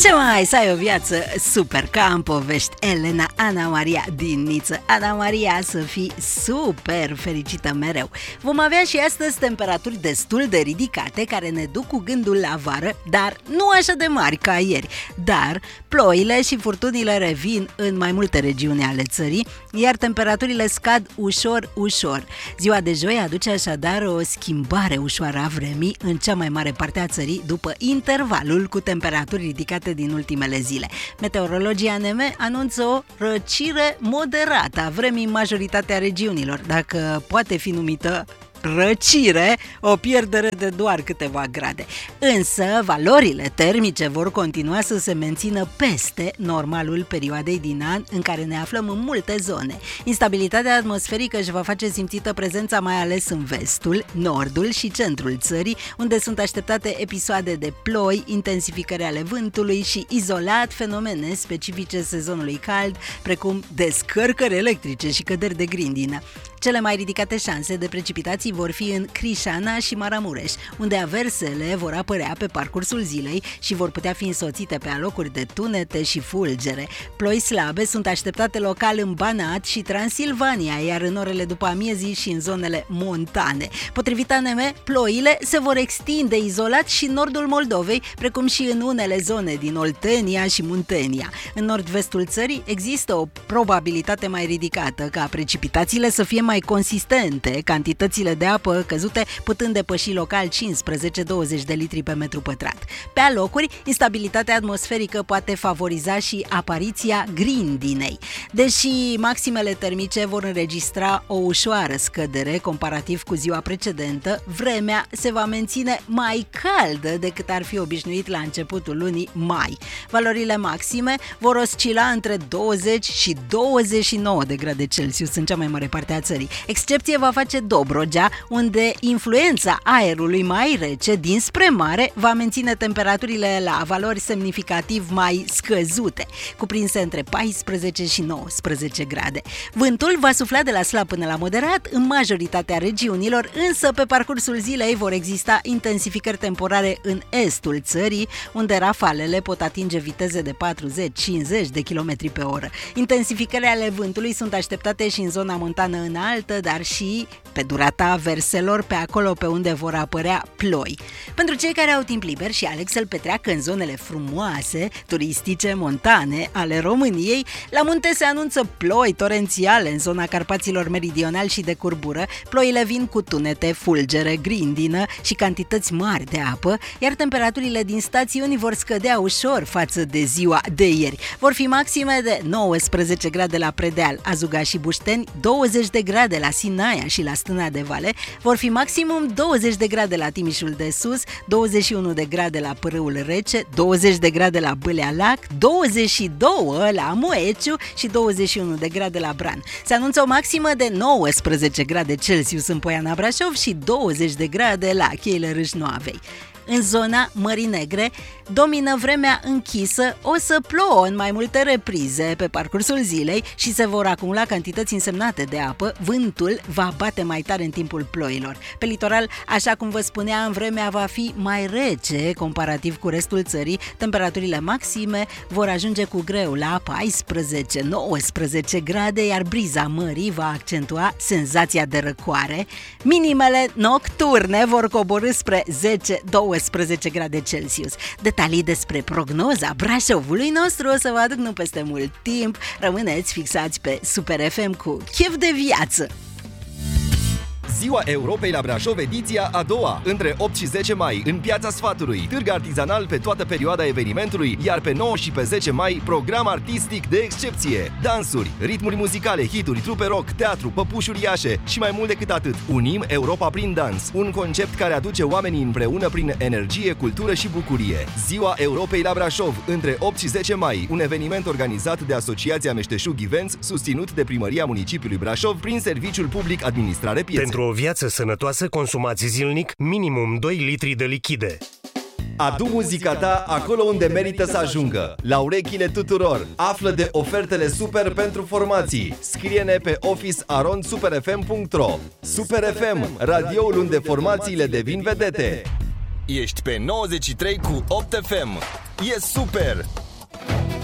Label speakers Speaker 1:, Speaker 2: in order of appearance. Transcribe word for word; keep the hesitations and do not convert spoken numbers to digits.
Speaker 1: Ce mai să ai o viață super, ca în povești Elena Ana Maria din Niță. Ana Maria, să fii super fericită mereu. Vom avea și astăzi temperaturi destul de ridicate care ne duc cu gândul la vară, dar nu așa de mari ca ieri. Dar ploile și furtunile revin în mai multe regiuni ale țării, iar temperaturile scad ușor, ușor. Ziua de joi aduce așadar o schimbare ușoară a vremii în cea mai mare parte a țării după intervalul cu temperaturi ridicate din ultimele zile. Meteorologii A N M anunță o răcire moderată a vremii în majoritatea regiunilor, dacă poate fi numită răcire, o pierdere de doar câteva grade. Însă, valorile termice vor continua să se mențină peste normalul perioadei din an în care ne aflăm în multe zone. Instabilitatea atmosferică își va face simțită prezența mai ales în vestul, nordul și centrul țării, unde sunt așteptate episoade de ploi, intensificări ale vântului și izolat fenomene specifice sezonului cald, precum descărcări electrice și căderi de grindină. Cele mai ridicate șanse de precipitații vor fi în Crișana și Maramureș, unde aversele vor apărea pe parcursul zilei și vor putea fi însoțite pe alocuri de tunete și fulgere. Ploi slabe sunt așteptate local în Banat și Transilvania, iar în orele după amiezii și în zonele montane. Potrivit A N M, ploile se vor extinde izolat și în nordul Moldovei, precum și în unele zone din Oltenia și Muntenia. În nord-vestul țării există o probabilitate mai ridicată ca precipitațiile să fie mai consistente, cantitățile de apă căzute putând depăși local cincisprezece douăzeci de litri pe metru pătrat. Pe alocuri, instabilitatea atmosferică poate favoriza și apariția grindinei. Deși maximele termice vor înregistra o ușoară scădere comparativ cu ziua precedentă, vremea se va menține mai caldă decât ar fi obișnuit la începutul lunii mai. Valorile maxime vor oscila între douăzeci și douăzeci și nouă de grade Celsius în cea mai mare parte a țării. Excepție va face Dobrogea, unde influența aerului mai rece dinspre mare va menține temperaturile la valori semnificativ mai scăzute, cuprinse între paisprezece și nouăsprezece grade. Vântul va sufla de la slab până la moderat în majoritatea regiunilor, însă pe parcursul zilei vor exista intensificări temporare în estul țării, unde rafalele pot atinge viteze de patruzeci cincizeci de kilometri pe oră. Intensificările ale vântului sunt așteptate și în zona montană înaltă, dar și pe durata verselor pe acolo pe unde vor apărea ploi. Pentru cei care au timp liber și aleg să-l petreacă în zonele frumoase, turistice, montane ale României, la munte se anunță ploi torențiale în zona Carpaților Meridionali și de curbură. Ploile vin cu tunete, fulgere, grindină și cantități mari de apă, iar temperaturile din stațiuni vor scădea ușor față de ziua de ieri. Vor fi maxime de nouăsprezece grade la Predeal, Azuga și Bușteni, douăzeci de grade la Sinaia și la Stâna de Vale, vor fi maximum douăzeci de grade la Timișul de Sus, douăzeci și unu de grade la Pârâul Rece, douăzeci de grade la Bâlea Lac, douăzeci și doi la Moeciu și douăzeci și unu de grade la Bran. Se anunță o maximă de nouăsprezece grade Celsius în Poiana Brașov și douăzeci de grade la Cheile Râșnoavei. În zona Mării Negre domină vremea închisă, o să plouă în mai multe reprize pe parcursul zilei și se vor acumula cantități însemnate de apă. Vântul va bate mai tare în timpul ploilor. Pe litoral, așa cum vă spuneam, vremea va fi mai rece comparativ cu restul țării. Temperaturile maxime vor ajunge cu greu la paisprezece nouăsprezece grade, iar briza mării va accentua senzația de răcoare. Minimele nocturne vor coborî spre zece douăsprezece grade Celsius. Detalii despre prognoza Brașovului nostru o să vă aduc nu peste mult timp. Rămâneți fixați pe Super F M cu chef de viață!
Speaker 2: Ziua Europei la Brașov, ediția a doua, între opt și zece mai, în Piața Sfatului, târg artizanal pe toată perioada evenimentului, iar pe nouă și pe zece mai, program artistic de excepție. Dansuri, ritmuri muzicale, hituri, trupe rock, teatru, păpuși uriașe și mai mult decât atât. Unim Europa prin dans, un concept care aduce oamenii împreună prin energie, cultură și bucurie. Ziua Europei la Brașov, între opt și zece mai, un eveniment organizat de Asociația Meșteșug Events, susținut de Primăria Municipiului Brașov prin Serviciul Public Administrare Piețe.
Speaker 3: Pentru o viață sănătoasă, consumați zilnic minimum doi litri de lichide.
Speaker 2: Adu muzica ta acolo unde merită să ajungă, la urechile tuturor. Află de ofertele super pentru formații. Scrie-ne pe office arond super f m punct r o. Super F M, radioul unde formațiile devin vedete.
Speaker 4: Ești pe nouăzeci și trei cu opt F M.
Speaker 2: e super!